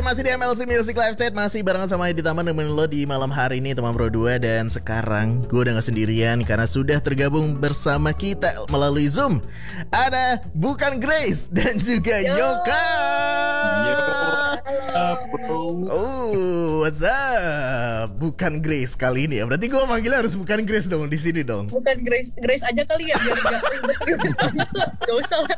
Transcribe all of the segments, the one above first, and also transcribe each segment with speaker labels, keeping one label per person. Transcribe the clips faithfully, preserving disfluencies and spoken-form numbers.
Speaker 1: masih di M L C Music Live Chat. Masih barengan sama Edi Taman nemenin lo di malam hari ini teman Pro dua. Dan sekarang gue udah gak sendirian karena sudah tergabung bersama kita melalui Zoom. Ada Bukan Grace dan juga Yo. Yoka.
Speaker 2: Yo. Halo.
Speaker 1: Oh, what's up? Bukan Grace kali ini ya. Berarti gue manggilnya harus Bukan Grace dong di sini dong.
Speaker 3: Bukan Grace, Grace aja kali ya biar gak ribet-ribet banget tuh. Gak usah lah.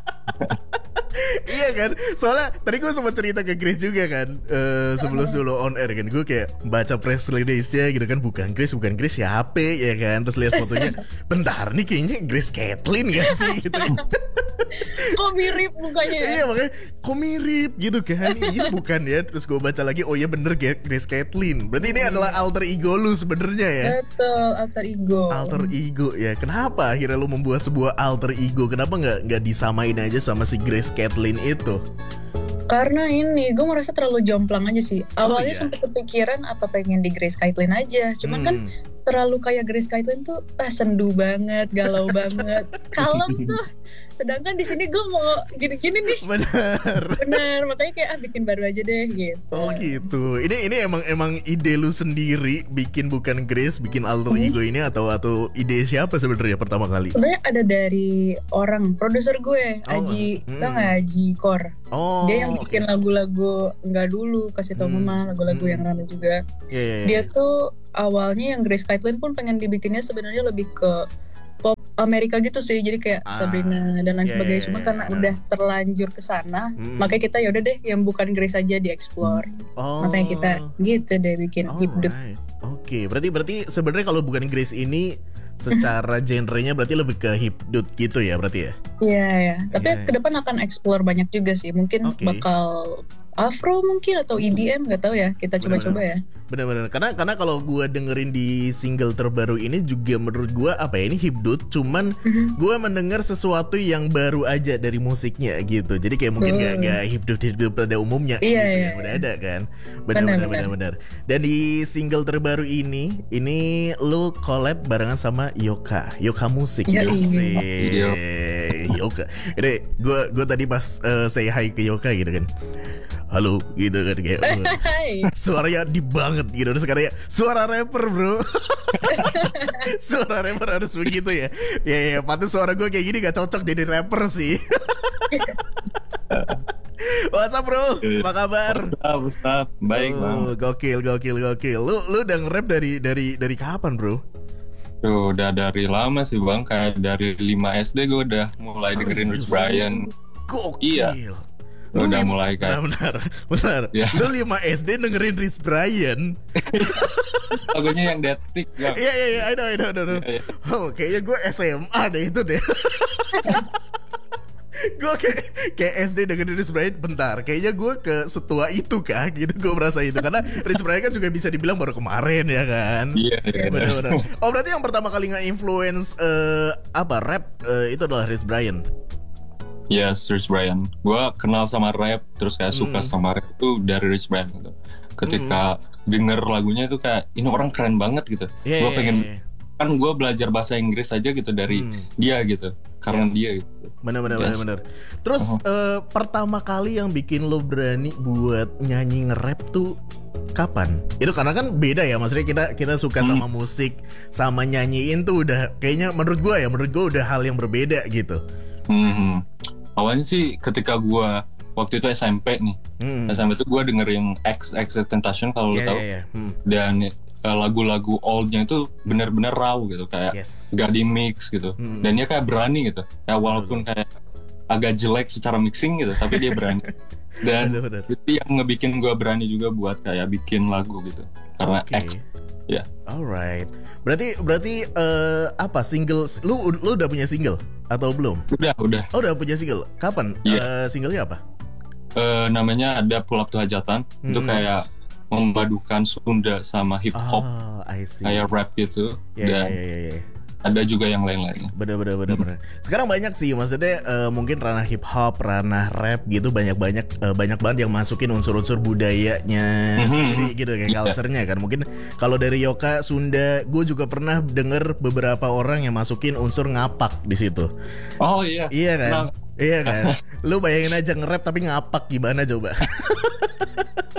Speaker 1: Iya kan, soalnya tadi gue sempat cerita ke Grace juga kan, uh, sebelum sebelum on air kan, gue kayak baca press release-nya gitu kan, bukan Grace, bukan Grace siapa ya kan, terus lihat fotonya, bentar nih kayaknya Grace Kathleen gak sih gitu.
Speaker 3: Kok mirip mukanya ya?
Speaker 1: Iya makanya, kok mirip gitu kan, iya bukan ya, terus gue baca lagi, oh iya bener Grace Kathleen, berarti ini adalah alter ego lu sebenarnya ya?
Speaker 3: Betul, alter ego.
Speaker 1: Alter ego ya, kenapa akhirnya lu membuat sebuah alter ego, kenapa nggak nggak disamain aja sama si Grace Kathleen itu?
Speaker 3: Karena ini gue merasa terlalu jomplang aja sih. Awalnya
Speaker 1: oh, iya?
Speaker 3: sempat kepikiran apa pengen di Grace Kathleen aja. Cuman hmm. kan terlalu kayak Grace Kathleen tuh ah, sendu banget, galau banget, kalem tuh. Sedangkan di sini gue mau gini-gini nih.
Speaker 1: Benar.
Speaker 3: Benar, makanya kayak ah bikin baru aja deh gitu.
Speaker 1: Oh gitu. Ini ini emang emang ide lu sendiri bikin Bukan Grace, bikin alter
Speaker 3: hmm.
Speaker 1: ego ini atau atau ide siapa sebenarnya pertama kali?
Speaker 3: Sebenarnya ada dari orang produser gue, oh, Aji, hmm. tau nggak Aji Kor?
Speaker 1: Oh.
Speaker 3: Dia yang bikin okay. lagu-lagu nggak dulu kasih tau hmm. mama lagu-lagu hmm. yang ramai juga.
Speaker 1: Yeah, yeah, yeah.
Speaker 3: Dia tuh awalnya yang Grace Kathleen pun pengen dibikinnya sebenarnya lebih ke pop Amerika gitu sih, jadi kayak ah, Sabrina dan lain yeah, sebagainya. Cuma yeah, karena yeah. udah terlanjur ke sana, hmm. makanya kita ya udah deh yang Bukan Grace aja dieksplor. Oh. Makanya kita gitu deh bikin hipdut.
Speaker 1: Right. Oke, okay. berarti berarti sebenarnya kalau Bukan Grace ini secara genrenya berarti lebih ke hipdut gitu ya berarti ya?
Speaker 3: Iya ya. Tapi yeah. ke depan akan explore banyak juga sih. Mungkin okay. bakal Afro mungkin atau E D M, nggak tahu ya. Kita coba-coba ya.
Speaker 1: Benar-benar. Karena karena kalau gue dengerin di single terbaru ini juga menurut gue apa ya, ini hipdut. Cuman mm-hmm. gue mendengar sesuatu yang baru aja dari musiknya gitu. Jadi kayak mungkin nggak uh. nggak hipdut-hipdut pada umumnya
Speaker 3: iya,
Speaker 1: gitu
Speaker 3: iya,
Speaker 1: yang udah ada kan. Benar-benar benar-benar. Dan di single terbaru ini ini lu collab barengan sama Yoka, Yoka Musik.
Speaker 3: Iya.
Speaker 1: Yoka. Ini gue gue tadi pas uh, say hi ke Yoka gitu kan. Halo gitu kan kayak uh, suaranya deep banget gitu. Terus kayak suara rapper bro. Suara rapper harus begitu ya. Ya ya patut suara gue kayak gini gak cocok jadi rapper sih. What's up bro? Apa kabar?
Speaker 2: Ustaz, Ustaz. Baik bang.
Speaker 1: Oh, gokil gokil gokil. Lu lu udah nge-rap dari dari dari kapan bro?
Speaker 2: Tuh udah dari lama sih bang. Kayak dari lima S D gue udah mulai dengerin Rich Brian.
Speaker 1: Gokil. Iya.
Speaker 2: Lu
Speaker 1: udah
Speaker 2: lim- mulai kayak
Speaker 1: benar benar ya. Lu lima S D dengerin Rich Brian.
Speaker 2: Lagunya yang Dead Stick ya.
Speaker 1: Iya iya iya, I know I know, I know. Yeah, yeah. Oh, kayaknya gue S M A deh itu deh. Gue kayak kayak S D dengerin Rich Brian bentar. Kayaknya gue ke setua itu kah gitu, gue merasa itu karena Rich Brian kan juga bisa dibilang baru kemarin ya kan.
Speaker 2: Iya yeah,
Speaker 1: benar-benar. Oh berarti yang pertama kali nge-influence uh, apa rap uh, itu adalah Rich Brian.
Speaker 2: Yes, Rich Brian. Gue kenal sama rap, terus kayak suka mm. sama rap itu dari Rich Brian gitu. Ketika mm. denger lagunya itu kayak ini orang keren banget gitu. Yeah, gue pengen yeah, yeah. kan gue belajar bahasa Inggris aja gitu dari mm. dia gitu, karena yes. dia gitu.
Speaker 1: Bener-bener
Speaker 2: yes.
Speaker 1: bener. Terus uh-huh. uh, pertama kali yang bikin lo berani buat nyanyi nge-rap tuh kapan? Itu karena kan beda ya, maksudnya kita kita suka mm. sama musik, sama nyanyiin tuh udah kayaknya menurut gue ya, menurut gue udah hal yang berbeda gitu.
Speaker 2: Hmm, awalnya sih ketika gue waktu itu S M P nih, hmm. S M P itu gue dengerin X X Tentacion kalau
Speaker 1: yeah,
Speaker 2: lo tau,
Speaker 1: yeah, yeah. Hmm.
Speaker 2: dan uh, lagu-lagu oldnya itu benar-benar raw gitu, kayak
Speaker 1: yes.
Speaker 2: gak di mix gitu, hmm. dan dia kayak berani gitu, ya walaupun kayak agak jelek secara mixing gitu, tapi dia berani. Dan itu yang ngebikin gue berani juga buat kayak bikin lagu gitu, karena
Speaker 1: okay.
Speaker 2: X, ya. Yeah.
Speaker 1: Alright, berarti berarti uh, apa single? Lu lu udah punya single atau belum?
Speaker 2: Udah udah.
Speaker 1: Oh udah punya single. Kapan? Yeah. Uh, singlenya apa?
Speaker 2: Uh, namanya ada Pull Up to Hajatan. Hmm. Itu kayak memadukan Sunda sama hip hop,
Speaker 1: oh,
Speaker 2: kayak rap gitu.
Speaker 1: Yeah,
Speaker 2: dan
Speaker 1: yeah, yeah, yeah.
Speaker 2: ada juga yang lain-lain.
Speaker 1: Bener-bener bener-bener. Sekarang banyak sih, maksudnya uh, mungkin ranah hip hop, ranah rap gitu banyak-banyak uh, banyak banget yang masukin unsur-unsur budayanya mm-hmm. sendiri gitu kayak yeah. culture-nya kan. Mungkin kalau dari Yoka Sunda, gue juga pernah denger beberapa orang yang masukin unsur ngapak di situ.
Speaker 2: Oh iya.
Speaker 1: Iya kan?
Speaker 2: Nah.
Speaker 1: Iya kan? Lu bayangin aja nge-rap tapi ngapak gimana coba?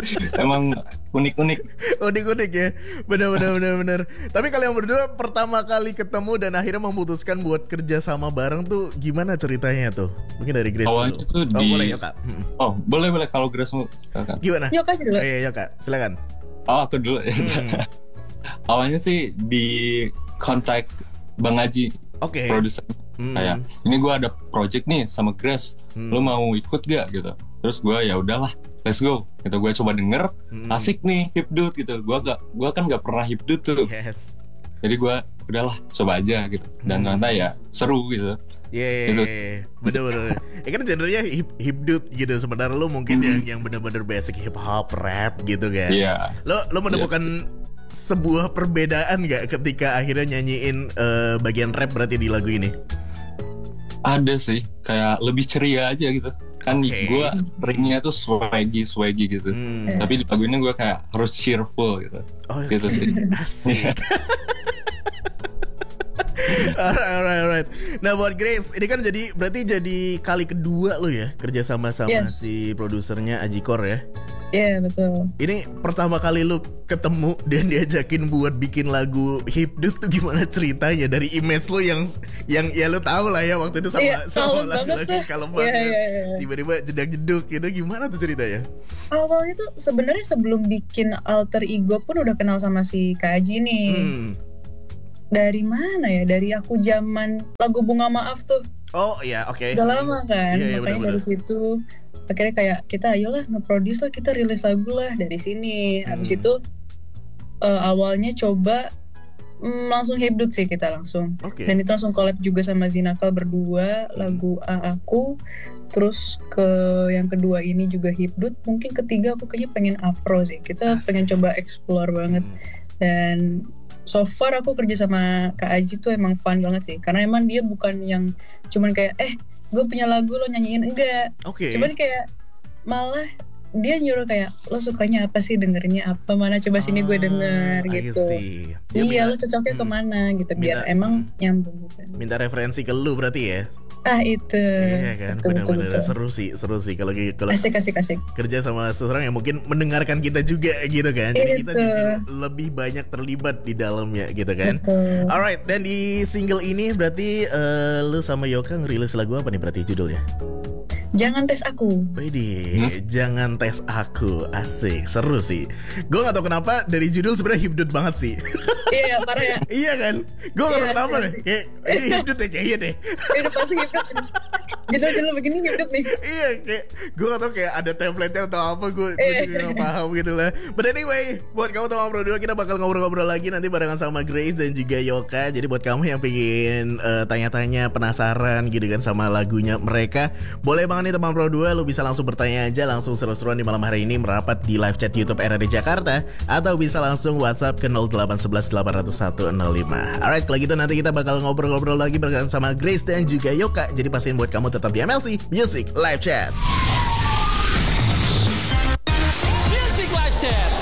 Speaker 2: Emang unik-unik.
Speaker 1: Unik-unik ya. Benar-benar benar-benar. Tapi kalian berdua pertama kali ketemu dan akhirnya memutuskan buat kerja sama bareng tuh gimana ceritanya tuh? Mungkin dari Grace
Speaker 2: awalnya
Speaker 1: dulu.
Speaker 2: Tuh
Speaker 1: oh
Speaker 2: di...
Speaker 1: boleh ya kak. Hmm.
Speaker 2: Oh boleh boleh kalau Grace mau.
Speaker 1: Gimana?
Speaker 3: Yuk kak dulu.
Speaker 1: Oh, iya, iya kak. Silakan.
Speaker 2: Oh aku dulu. Hmm. Awalnya sih di kontak Bang Aji.
Speaker 1: Oke. Okay.
Speaker 2: Produser. Hmm. Kayak ini gue ada project nih sama Grace. Hmm. Lo mau ikut gak gitu? Terus gue ya udahlah. Let's go. Gitu gue coba denger, hmm. asik nih Hipdut gitu. Gue gak, gue kan gak pernah Hipdut tuh.
Speaker 1: Yes.
Speaker 2: Jadi gue udahlah coba aja gitu. Dan hmm. ternyata ya seru gitu.
Speaker 1: Iya, yeah, gitu. Bener-bener. Ya kan genrenya hip hipdut gitu. Sementara lo mungkin hmm. yang yang bener-bener basic hip hop, rap gitu kan.
Speaker 2: Iya. Yeah.
Speaker 1: Lo lo menemukan yeah. sebuah perbedaan gak ketika akhirnya nyanyiin uh, bagian rap berarti di lagu ini?
Speaker 2: Ada sih, kayak lebih ceria aja gitu. Kan okay. gue ringnya tuh swaggy swaggy gitu, hmm. tapi di lagu ini gue kayak harus cheerful gitu, oh, gitu sih.
Speaker 1: Asik. alright, alright, alright. Nah buat Grace, ini kan jadi berarti jadi kali kedua lo ya kerja sama sama yes. si produsernya Ajikor ya?
Speaker 3: Iya yeah, betul.
Speaker 1: Ini pertama kali lu ketemu dan diajakin buat bikin lagu Hipdut tuh gimana ceritanya dari image lu yang yang ya lu tahu lah ya waktu itu sama yeah, sama lagu-lagu kalau banget yeah, yeah, yeah. tiba-tiba jedak-jeduk gitu, gimana tuh ceritanya?
Speaker 3: Awalnya tuh sebenarnya sebelum bikin alter ego pun udah kenal sama si Kak Aji nih. Hmm. Dari mana ya? Dari aku zaman lagu Bunga Maaf tuh.
Speaker 1: Oh iya, oke. Okay.
Speaker 3: Udah lama kan,
Speaker 1: yeah, yeah,
Speaker 3: makanya
Speaker 1: bener-bener.
Speaker 3: dari situ akhirnya kayak kita ayolah nge-produce lah, kita rilis lagu lah dari sini. Habis hmm. itu uh, awalnya coba mm, langsung Hipdut sih kita langsung. Okay. Dan itu langsung collab juga sama Zinakal berdua, lagu A Aku. Terus ke yang kedua ini juga Hipdut. Mungkin ketiga aku kayaknya pengen Afro sih. Kita Asik. pengen coba explore banget. Hmm. Dan so far aku kerja sama Kak Aji tuh emang fun banget sih. Karena emang dia bukan yang cuman kayak eh gue punya lagu lo nyanyiin, enggak.
Speaker 1: Okay.
Speaker 3: Cuman kayak malah dia nyuruh kayak lo sukanya apa sih, dengerinnya apa, mana coba sini gue denger ah, gitu. Iya minta, lo cocoknya hmm, kemana gitu biar minta, emang hmm, nyambung gitu.
Speaker 1: Minta referensi ke lu berarti ya.
Speaker 3: Ah itu.
Speaker 1: Iya kan, benar-benar seru sih, seru sih kalau kalau
Speaker 3: asik asik asik.
Speaker 1: Kerja sama seseorang yang mungkin mendengarkan kita juga gitu kan. Jadi itu. Kita justru lebih banyak terlibat di dalamnya gitu kan. Betul. Alright, dan di single ini berarti uh, lu sama Yoka ngerilis lagu apa nih berarti judulnya?
Speaker 3: Jangan Tes Aku.
Speaker 1: Widih, hmm? Jangan Tes Aku. Asik, seru sih. Gue gak tau kenapa dari judul sebenarnya hipdut banget sih.
Speaker 3: Iya, parah ya.
Speaker 1: Iya kan? Gue gak tau kenapa deh. Kayak ini hipdut deh kayaknya deh.
Speaker 3: Ini udah pasti hipdut. Judul-judul begini hipdut nih.
Speaker 1: Iya, kayak gue gak tau kayak ada template-nya atau apa. Gue juga gak paham gitu lah. But anyway, buat kamu teman berdua, kita bakal ngobrol-ngobrol lagi nanti barengan sama Grace dan juga Yoka. Jadi buat kamu yang pengen uh, tanya-tanya, penasaran gitu kan sama lagunya mereka, boleh banget nih teman Pro dua, lu bisa langsung bertanya aja, langsung seru-seruan di malam hari ini merapat di live chat YouTube R R D Jakarta, atau bisa langsung WhatsApp ke nol delapan satu satu delapan nol satu nol lima. Alright, kalau gitu nanti kita bakal ngobrol-ngobrol lagi berkenaan sama Grace dan juga Yoka. Jadi pastiin buat kamu tetap di M L C Music Live Chat.
Speaker 4: Music Live Chat.